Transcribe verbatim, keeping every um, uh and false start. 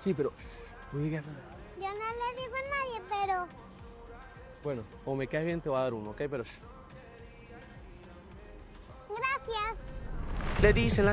Sí, pero... no digas nada. Yo no le digo a nadie, pero... Bueno, o me caes bien, te voy a dar uno, ¿ok? Pero... Gracias. Le dicen la